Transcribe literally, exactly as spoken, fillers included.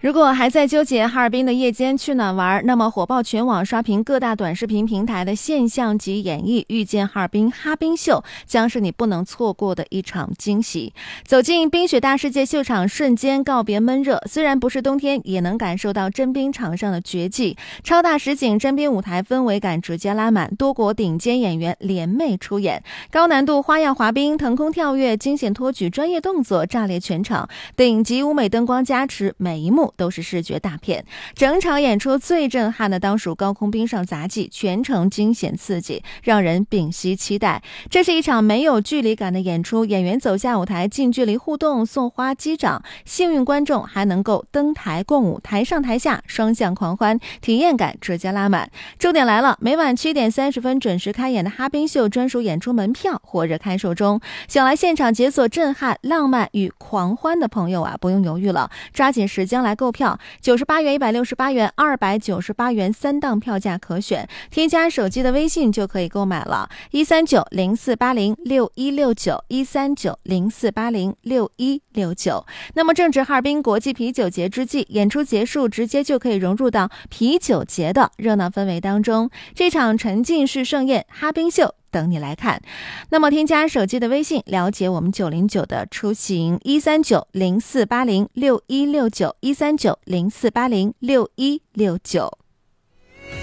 如果还在纠结哈尔滨的夜间去哪玩，那么火爆全网刷屏各大短视频平台的现象级演绎《遇见哈尔滨哈冰秀》将是你不能错过的一场惊喜。走进冰雪大世界秀场，瞬间告别闷热，虽然不是冬天，也能感受到真冰场上的绝技。超大实景真冰舞台氛围感直接拉满，多国顶尖演员联袂出演，高难度花样滑冰、腾空跳跃、惊险托举专业动作炸裂全场，顶级舞美灯光加持，每一幕都是视觉大片。整场演出最震撼的当属高空冰上杂技，全程惊险刺激，让人屏息期待。这是一场没有距离感的演出，演员走下舞台近距离互动，送花击掌，幸运观众还能够登台共舞，台上台下双向狂欢，体验感直接拉满。重点来了，每晚七点三十分准时开演的哈冰秀专属演出门票火热开售中，想来现场解锁震撼、浪漫与狂欢的朋友啊，不用犹豫了，抓紧时间来购票，九十八元、一百六十八元、二百九十八元三档票价可选，添加手机的微信就可以购买了，一三九零四八零六一六九，一三九零四八零六一六九。那么正值哈尔滨国际啤酒节之际，演出结束直接就可以融入到啤酒节的热闹氛围当中，这场沉浸式盛宴哈冰秀等你来看。那么添加手机的微信了解我们九零九的出行，一三九零四八零六一六九，一三九零四八零六一六九。